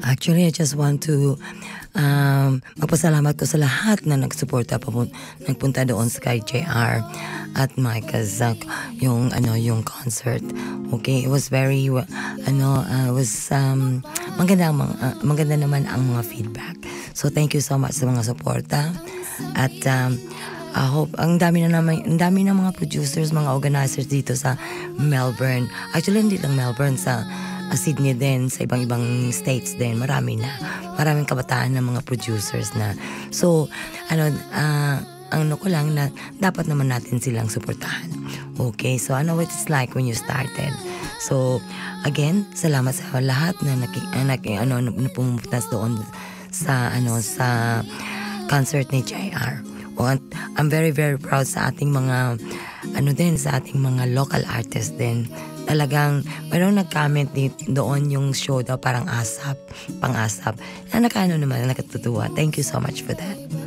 Actually, I just want to magpasalamat ko sa lahat na nagsuporta nagpunta doon sa kay JR at Mike Kazak yung concert. Okay, it was very maganda naman ang mga feedback. So thank you so much sa mga suporta at I hope ang dami na mga producers, mga organizers dito sa Melbourne. Actually, hindi lang Melbourne, sa Sydney din, sa ibang states din. Maraming kabataan ng mga producers na. So, ano ko lang na dapat naman natin silang suportahan. Okay, so I know what it's like when you started. So, again, salamat sa lahat na pumunta doon sa concert ni JR. I'm very, very proud sa ating mga local artists din. Talagang mayroong nag-comment doon yung show daw parang pang-asap. Nakatutuwa. Thank you so much for that.